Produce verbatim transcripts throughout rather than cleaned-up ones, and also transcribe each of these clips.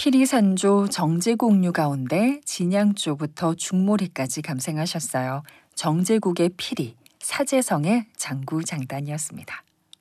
피리산조 정제곡류 가운데 진양조부터 중모리까지 감상하셨어요. 정제국의 피리, 사제성의 장구장단이었습니다.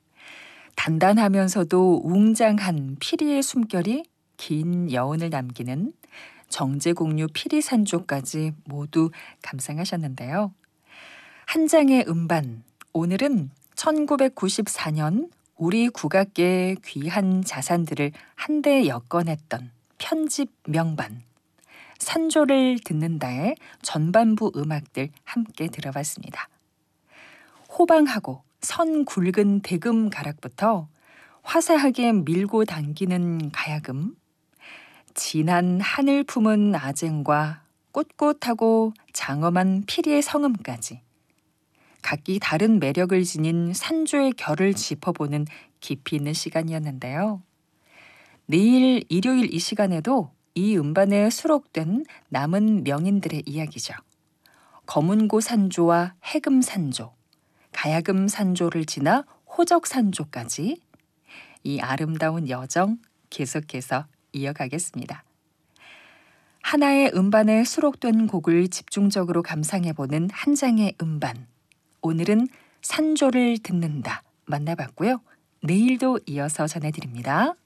단단하면서도 웅장한 피리의 숨결이 긴 여운을 남기는 정제곡류 피리산조까지 모두 감상하셨는데요. 한 장의 음반, 오늘은 천구백구십사 년 우리 국악계의 귀한 자산들을 한데 엮어냈던 편집 명반, 산조를 듣는다의 전반부 음악들 함께 들어봤습니다. 호방하고 선 굵은 대금 가락부터 화사하게 밀고 당기는 가야금, 진한 하늘 품은 아쟁과 꼿꼿하고 장엄한 피리의 성음까지 각기 다른 매력을 지닌 산조의 결을 짚어보는 깊이 있는 시간이었는데요. 내일 일요일 이 시간에도 이 음반에 수록된 남은 명인들의 이야기죠. 검은고 산조와 해금 산조, 가야금 산조를 지나 호적 산조까지 이 아름다운 여정 계속해서 이어가겠습니다. 하나의 음반에 수록된 곡을 집중적으로 감상해보는 한 장의 음반. 오늘은 산조를 듣는다 만나봤고요. 내일도 이어서 전해드립니다.